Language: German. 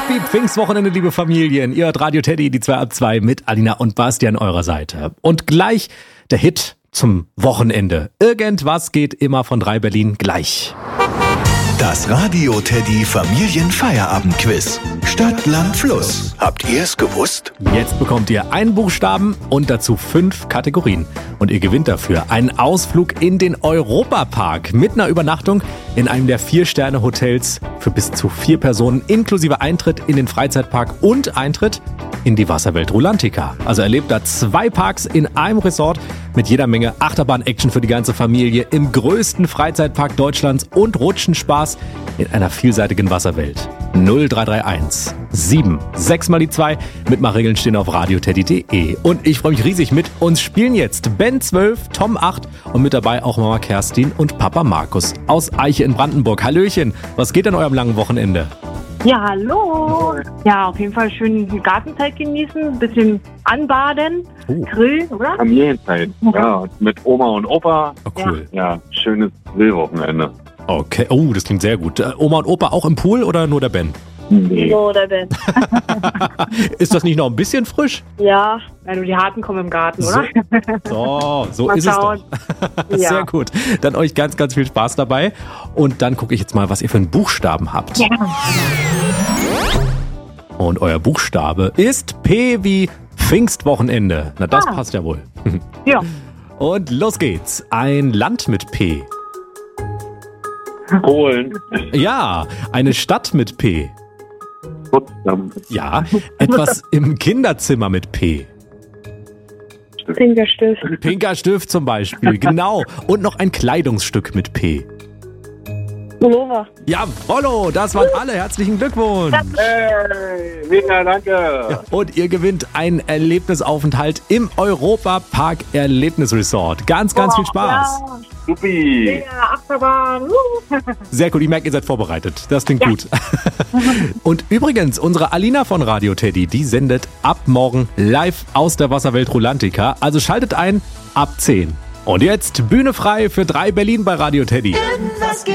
Happy Pfingstwochenende, liebe Familien. Ihr hört Radio Teddy, die 2 ab 2 mit Alina und Basti an eurer Seite. Und gleich der Hit zum Wochenende. Irgendwas geht immer von 3 Berlin gleich. Das Radio Teddy Familienfeierabendquiz. Stadt, Land, Fluss. Habt ihr es gewusst? Jetzt bekommt ihr einen Buchstaben und dazu 5 Kategorien. Und ihr gewinnt dafür einen Ausflug in den Europapark mit einer Übernachtung in einem der 4-Sterne-Hotels für bis zu 4 Personen inklusive Eintritt in den Freizeitpark und Eintritt in die Wasserwelt Rulantica. Also erlebt da 2 Parks in einem Resort mit jeder Menge Achterbahn-Action für die ganze Familie im größten Freizeitpark Deutschlands und Rutschenspaß in einer vielseitigen Wasserwelt. 0331 7 6 mal die 2. Mitmachregeln stehen auf radioteddy.de. Und ich freue mich riesig, mit uns spielen jetzt Ben 12, Tom 8 und mit dabei auch Mama Kerstin und Papa Markus aus Eiche in Brandenburg. Hallöchen, was geht an eurem langen Wochenende? Ja, hallo. Ja, auf jeden Fall schön die Gartenzeit genießen, ein bisschen anbaden, grillen, oder? Familienzeit, ja, mit Oma und Opa. Oh, cool. Ja, schönes Grillwochenende. Okay, oh, das klingt sehr gut. Oma und Opa auch im Pool oder nur der Ben? Nee. So, oder Ben. Ist das nicht noch ein bisschen frisch? Ja, also die Harten kommen im Garten, oder? So Mal ist es schauen. doch. Sehr Ja. gut. Dann euch ganz, ganz viel Spaß dabei. Und dann gucke ich jetzt mal, was ihr für einen Buchstaben habt. Ja. Und euer Buchstabe ist P wie Pfingstwochenende. Na, das passt ja wohl. Ja. Und los geht's. Ein Land mit P. Polen. Ja, eine Stadt mit P. Potsdam. Ja, etwas im Kinderzimmer mit P. Fingerstift. Pinker Stift zum Beispiel, genau. Und noch ein Kleidungsstück mit P. Pullover. Ja, Follow, das waren alle. Herzlichen Glückwunsch. Hey, mega danke. Und ihr gewinnt einen Erlebnisaufenthalt im Europapark Erlebnisresort. Ganz, ganz viel Spaß. Ja. Supi. Ja, Achterbahn. Sehr cool, ich merke, ihr seid vorbereitet. Das klingt gut. Und übrigens, unsere Alina von Radio Teddy, die sendet ab morgen live aus der Wasserwelt Rulantica. Also schaltet ein ab 10. Und jetzt Bühne frei für 3 Berlin bei Radio Teddy.